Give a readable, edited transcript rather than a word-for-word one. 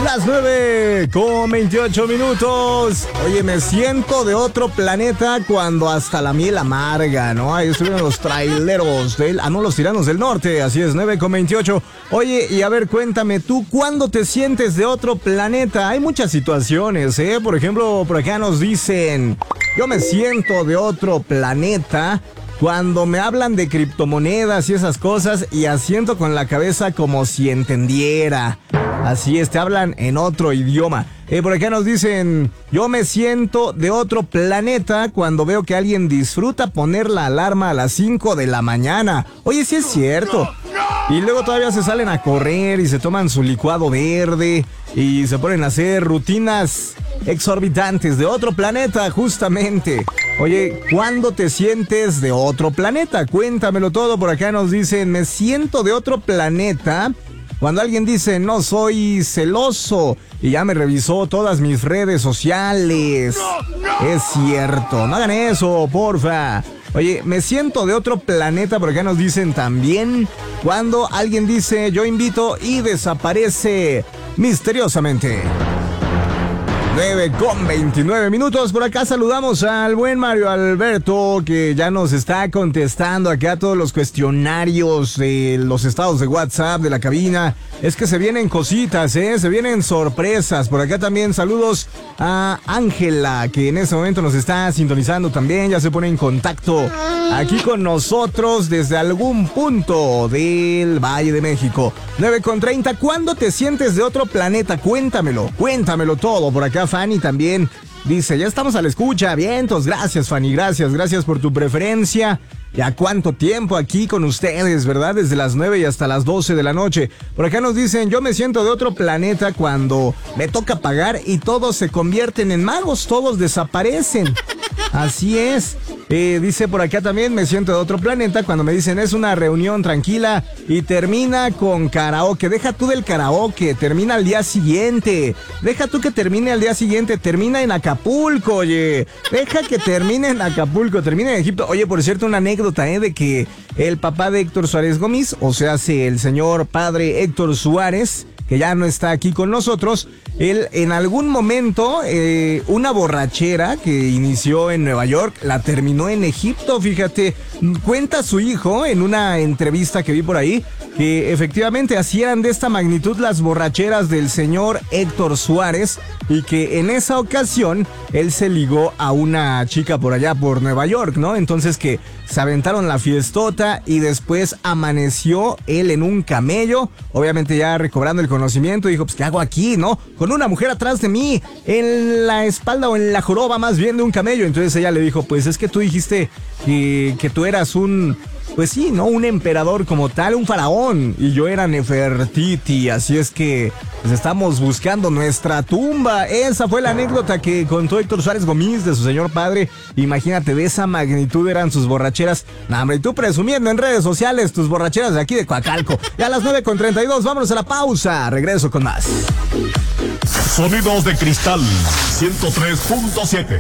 Las 9:28. Oye, me siento de otro planeta cuando hasta la miel amarga, ¿no? Ahí estuvieron los traileros los tiranos del norte. Así es, 9:28. Oye, y a ver, cuéntame, ¿tú cuándo te sientes de otro planeta? Hay muchas situaciones, ¿eh? Por ejemplo, por acá nos dicen, yo me siento de otro planeta cuando me hablan de criptomonedas y esas cosas y asiento con la cabeza como si entendiera. Así es, te hablan en otro idioma. Por acá nos dicen, yo me siento de otro planeta cuando veo que alguien disfruta poner la alarma a las 5 de la mañana. Oye, sí es cierto. Y luego todavía se salen a correr y se toman su licuado verde y se ponen a hacer rutinas exorbitantes de otro planeta, justamente. Oye, ¿cuándo te sientes de otro planeta? Cuéntamelo todo. Por acá nos dicen, me siento de otro planeta cuando alguien dice, no soy celoso y ya me revisó todas mis redes sociales. Es cierto, no hagan eso, porfa. Oye, me siento de otro planeta, por acá nos dicen también, cuando alguien dice, yo invito y desaparece misteriosamente. 9:29. Por acá saludamos al buen Mario Alberto, que ya nos está contestando acá todos los cuestionarios de los estados de WhatsApp de la cabina. Es que se vienen cositas, se vienen sorpresas. Por acá también saludos a Ángela, que en este momento nos está sintonizando también. Ya se pone en contacto aquí con nosotros desde algún punto del Valle de México. 9:30. ¿Cuándo te sientes de otro planeta? Cuéntamelo todo. Por acá Fanny también dice, ya estamos a la escucha. Vientos, gracias Fanny, gracias por tu preferencia. Ya cuánto tiempo aquí con ustedes, ¿verdad? Desde las 9 y hasta las 12 de la noche. Por acá nos dicen, yo me siento de otro planeta cuando me toca pagar y todos se convierten en magos, todos desaparecen. Así es. Dice por acá también, me siento de otro planeta cuando me dicen, es una reunión tranquila y termina con karaoke. Deja tú del karaoke, termina al día siguiente. Deja tú que termine al día siguiente, termina en Acapulco, oye. Deja que termine en Acapulco, termine en Egipto. Oye, por cierto, una anécdota, de que el papá de Héctor Suárez Gómez, o sea, el señor padre Héctor Suárez, que ya no está aquí con nosotros, él en algún momento, una borrachera que inició en Nueva York, la terminó en Egipto, fíjate. Cuenta su hijo en una entrevista que vi por ahí, que efectivamente así eran de esta magnitud las borracheras del señor Héctor Suárez, y que en esa ocasión él se ligó a una chica por allá por Nueva York, ¿no? Entonces que se aventaron la fiestota y después amaneció él en un camello, obviamente ya recobrando el conocimiento, dijo, pues ¿qué hago aquí, no? Con una mujer atrás de mí, en la espalda o en la joroba más bien de un camello. Entonces ella le dijo, pues es que tú dijiste que tú eras un... Pues sí, ¿no? Un emperador como tal, un faraón. Y yo era Nefertiti, así es que pues estamos buscando nuestra tumba. Esa fue la anécdota que contó Héctor Suárez Gómez de su señor padre. Imagínate, de esa magnitud eran sus borracheras. Nah, hombre, y tú presumiendo en redes sociales tus borracheras de aquí de Coacalco. Ya a las 9:32, vámonos a la pausa. Regreso con más. Sonidos de Cristal 103.7.